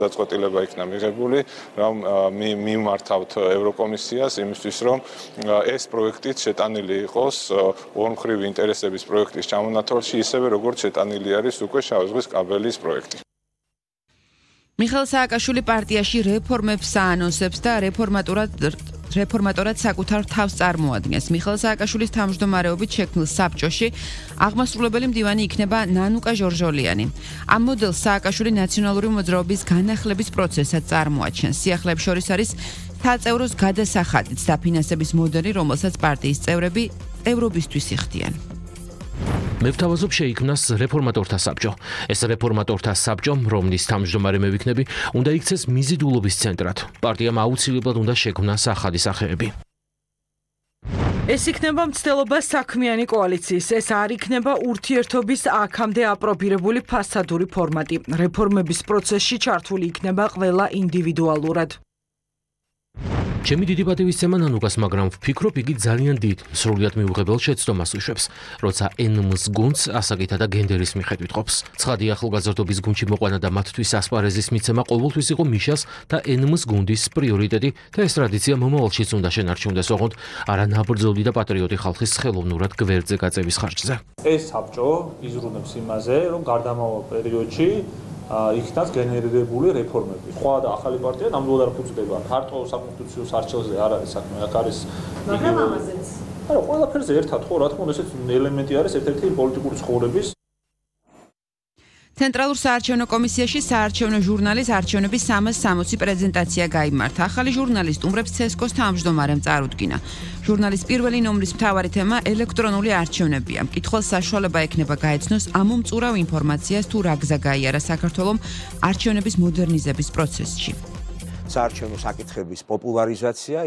Დაწყვეტილება იქნა მიღებული, რომ მიმართავთ ევროკომისიას იმისთვის, რომ ეს პროექტიც შეტანილი იყოს ორმხრივი ინტერესების პროექტის ჩამონათვალში, ისევე როგორც შეტანილი არის უკვე შავი ზღვის კაბელის პროექტი. მიხეილ სააკაშვილი პარტიაში რეფორმებს აანონსებს და რეფორმატორად საკუთარ თავს წარმოადგენს. მიხეილ სააკაშვილის თავმჯდომარეობით შექმნილ საბჭოში აღმასრულებელი მდივანი იქნება ნანუკა ჟორჟოლიანი. ამ მოდელს სააკაშვილი ნაციონალური მოძრაობის განახლების პროცესად წარმოაჩენს. სიახლეებს შორის არის საწევროს გადასახადით დაფინანსების მოდელი, რომელსაც პარტიის წევრები ევრობისთვის იხდიან. მე ვთავაზობ შეიქმნას რეფორმატორთა საბჭო. ეს რეფორმატორთა საბჭო, რომლის თავმჯდომარე მე ვიქნები, უნდა იქცეს მიზიდულობის ცენტრად. პარტიამ აუცილებლად უნდა შექმნას ახალი სახეები. ეს იქნება მცდელობა საქმიანი კოალიციის. ეს არ იქნება ურთიერთობის აქამდე აპრობირებული ფასადური ფორმატი. რეფორმების პროცესში ჩართული იქნება ყველა ინდივიდუალურად. ჩემი დიდი პატივისცემა ნანუკას, მაგრამ ვფიქრობ, იგი ძალიან დიდ, სრულიად მიუღებელ შეცდომას უშვებს, როცა NM-ს გუნდს ასაკითა და გენდერის მიხედვით ყოფს. ცხადია, ახალგაზრდობის გუნდში მოყვანა და მათთვის ასპარეზის მიცემა ყოველთვის იყო მიშას და NM-ს გუნდის პრიორიტეტი და ეს ტრადიცია მომავალშიც უნდა შენარჩუნდეს, ოღონდ არა ნაბრძოლი და პატრიოტი ხალხის ხელოვნურად გვერდზე გაწევის ხარჯზე. ეს საბჭო იზრუნებს იმაზე, რომ გარდამავალ პერიოდში იქნას გენერირებული რეფორმები. სხვა და ახალი პარტია ნამდვილად არ ფუძდება. მარტო საკონსტიტუციო არჩევზე არ არის საქმე, აქ არის მაგრამ ამაზეც. არა, ყველაფერზე ერთად ხო, რა თქმა უნდა, ესეც ელემენტი არის ერთ-ერთი პოლიტიკური ცხოვრების. ცენტრალურ საარჩევნო კომისიაში საარჩევნო ჟურნალის არჩევნების 360 პრეზენტაცია გაიმართა. ახალი ჟურნალი სტუმრებს ცესკოს თავმჯდომარემ წარუდგინა. ჟურნალის პირველი ნომრის მთავარი თემა ელექტრონული არჩევნებია. მკითხველს საშუალება ექნება გაეცნოს ამ უმწურავ ინფორმაციას თუ რა გზა გაიარა საქართველომ არჩევნების მოდერნიზების პროცესში. საარჩევნო საკითხების პოპულარიზაცია